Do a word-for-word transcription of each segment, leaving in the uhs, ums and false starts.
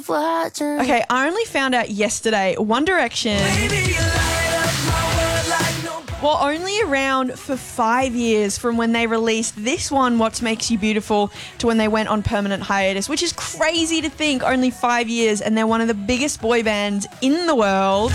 watching. Okay, I only found out yesterday One Direction were only around for five years from when they released this one, What Makes You Beautiful, to when they went on permanent hiatus, which is crazy to think, only five years, and they're one of the biggest boy bands in the world.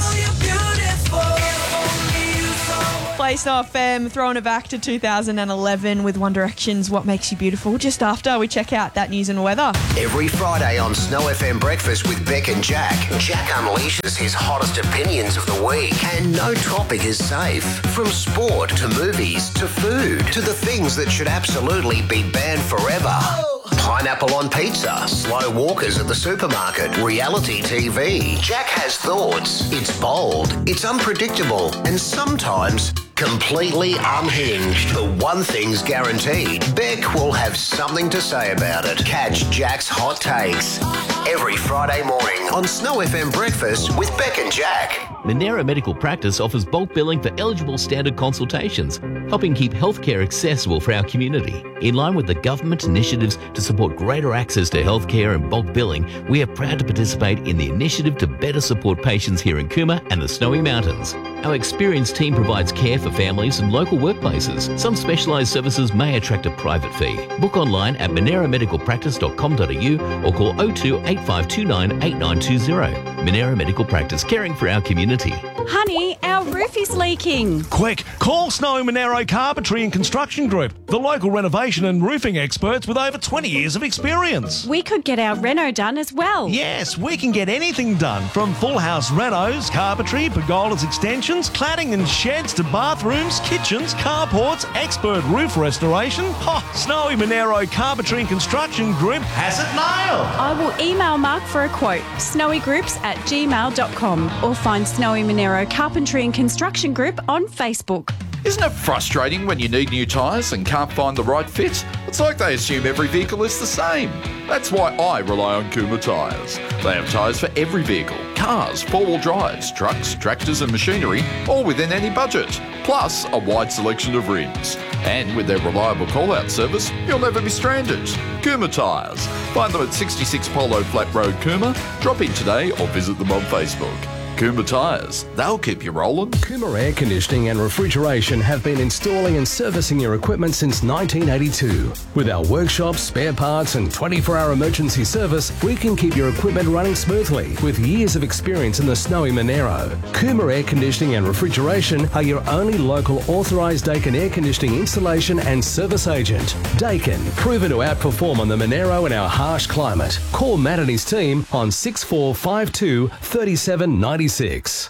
Play Star F M, throwing it back to two thousand eleven with One Direction's What Makes You Beautiful, just after we check out that news and weather. Every Friday on Snow F M Breakfast with Beck and Jack, Jack unleashes his hottest opinions of the week, and no topic is safe. From sport to movies to food to the things that should absolutely be banned forever. Pineapple on pizza, slow walkers at the supermarket, reality T V. Jack has thoughts. It's bold, it's unpredictable, and sometimes completely unhinged. But one thing's guaranteed. Beck will have something to say about it. Catch Jack's hot takes every Friday morning on Snow F M Breakfast with Beck and Jack. Monera Medical Practice offers bulk billing for eligible standard consultations, helping keep healthcare accessible for our community. In line with the government initiatives to support greater access to healthcare and bulk billing, we are proud to participate in the initiative to better support patients here in Cooma and the Snowy Mountains. Our experienced team provides care for families and local workplaces. Some specialised services may attract a private fee. Book online at monera medical practice dot com dot a u or call oh two eight five two nine eight nine two zero. Monera Medical Practice, caring for our community. Honey, our roof is leaking. Quick, call Snow Monero Carpentry and Construction Group, the local renovation and roofing experts with over twenty years of experience. We could get our reno done as well. Yes, we can get anything done, from full house renos, carpentry, pergolas, extensions, cladding and sheds to bathrooms, kitchens, carports, expert roof restoration. Oh, Snowy Monero Carpentry and Construction Group has it nailed. I will email Mark for a quote, snowygroups at gmail dot com, or find Snowy Monero Carpentry and Construction Group on Facebook. Isn't it frustrating when you need new tyres and can't find the right fit? It's like they assume every vehicle is the same. That's why I rely on Cooma Tyres. They have tyres for every vehicle, cars, four-wheel drives, trucks, tractors and machinery, all within any budget. Plus, a wide selection of rims. And with their reliable call-out service, you'll never be stranded. Cooma Tyres. Find them at sixty-six Polo Flat Road, Cooma. Drop in today or visit them on Facebook. Cooma Tyres. They'll keep you rolling. Cooma Air Conditioning and Refrigeration have been installing and servicing your equipment since nineteen eighty-two. With our workshops, spare parts and twenty-four hour emergency service, we can keep your equipment running smoothly with years of experience in the Snowy Monero. Cooma Air Conditioning and Refrigeration are your only local authorised Dakin air conditioning installation and service agent. Dakin, proven to outperform on the Monero in our harsh climate. Call Matt and his team on six four five two, three seven nine six.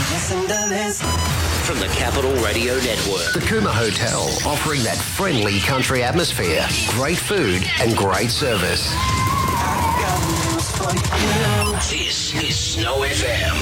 From the Capital Radio Network, the Cooma Hotel, offering that friendly country atmosphere, great food and great service. This is Snow F M.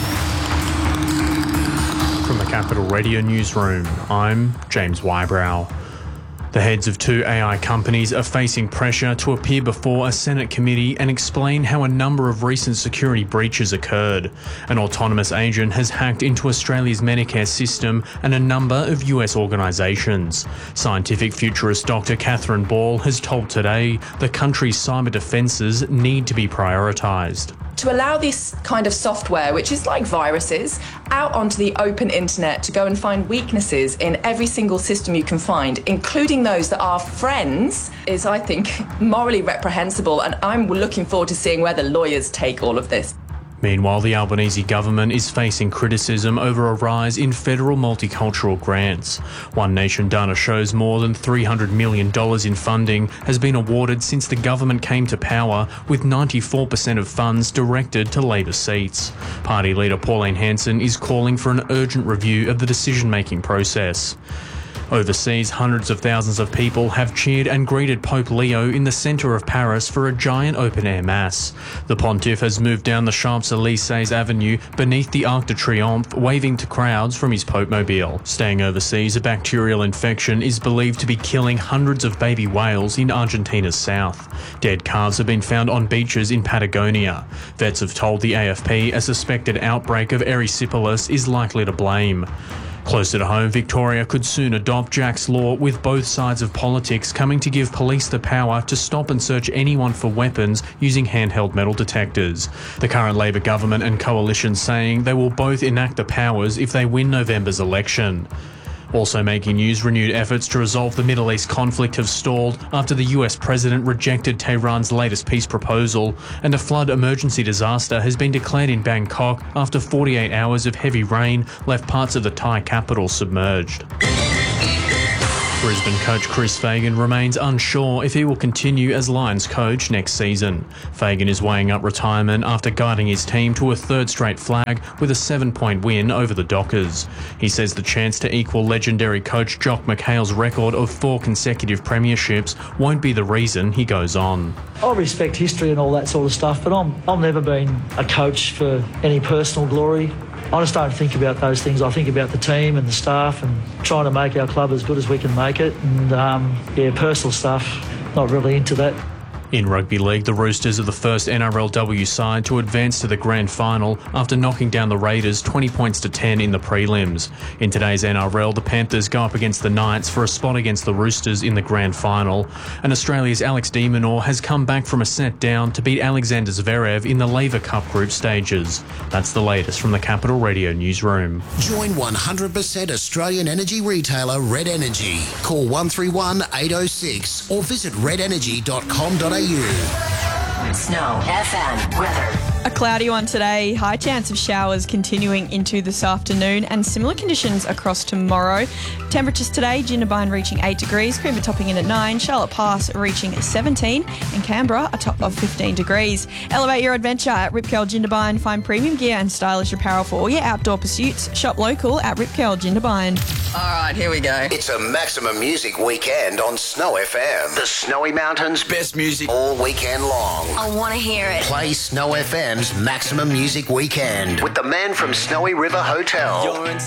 From the Capital Radio Newsroom, I'm James Wybrow. The heads of two A I companies are facing pressure to appear before a Senate committee and explain how a number of recent security breaches occurred. An autonomous agent has hacked into Australia's Medicare system and a number of U S organisations. Scientific futurist Doctor Catherine Ball has told Today the country's cyber defences need to be prioritised. To allow this kind of software, which is like viruses, out onto the open internet to go and find weaknesses in every single system you can find, including those that are friends, is, I think, morally reprehensible, and I'm looking forward to seeing where the lawyers take all of this. Meanwhile, the Albanese government is facing criticism over a rise in federal multicultural grants. One Nation data shows more than three hundred million dollars in funding has been awarded since the government came to power, with ninety-four percent of funds directed to Labor seats. Party leader Pauline Hanson is calling for an urgent review of the decision-making process. Overseas, hundreds of thousands of people have cheered and greeted Pope Leo in the centre of Paris for a giant open-air mass. The pontiff has moved down the Champs-Élysées Avenue beneath the Arc de Triomphe, waving to crowds from his Pope-mobile. Staying overseas, a bacterial infection is believed to be killing hundreds of baby whales in Argentina's south. Dead calves have been found on beaches in Patagonia. Vets have told the A F P a suspected outbreak of erysipelas is likely to blame. Closer to home, Victoria could soon adopt Jack's Law, with both sides of politics coming to give police the power to stop and search anyone for weapons using handheld metal detectors. The current Labor government and coalition saying they will both enact the powers if they win November's election. Also making news, renewed efforts to resolve the Middle East conflict have stalled after the U S president rejected Tehran's latest peace proposal, and a flood emergency disaster has been declared in Bangkok after forty-eight hours of heavy rain left parts of the Thai capital submerged. Brisbane coach Chris Fagan remains unsure if he will continue as Lions coach next season. Fagan is weighing up retirement after guiding his team to a third straight flag with a seven-point win over the Dockers. He says the chance to equal legendary coach Jock McHale's record of four consecutive premierships won't be the reason he goes on. I respect history and all that sort of stuff, but I'm, I've never been a coach for any personal glory. I just don't think about those things. I think about the team and the staff and trying to make our club as good as we can make it. And, um, yeah, personal stuff, not really into that. In rugby league, the Roosters are the first N R L W side to advance to the grand final after knocking down the Raiders twenty points to ten in the prelims. In today's N R L, the Panthers go up against the Knights for a spot against the Roosters in the grand final. And Australia's Alex de Minaur has come back from a set down to beat Alexander Zverev in the Laver Cup group stages. That's the latest from the Capital Radio newsroom. Join one hundred percent Australian energy retailer Red Energy. Call one three one, eight oh six or visit red energy dot com dot a u. Snow F M weather. A cloudy one today, high chance of showers continuing into this afternoon, and similar conditions across tomorrow. Temperatures today, Jindabyne reaching eight degrees, Coombe topping in at nine, Charlotte Pass reaching seventeen, and Canberra a top of fifteen degrees. Elevate your adventure at Rip Curl Jindabyne. Find premium gear and stylish apparel for all your outdoor pursuits. Shop local at Rip Curl Jindabyne. All right, here we go. It's a maximum music weekend on Snow F M. The Snowy Mountains, best music all weekend long. I want to hear it. Play Snow F M's Maximum Music Weekend with the man from Snowy River Hotel.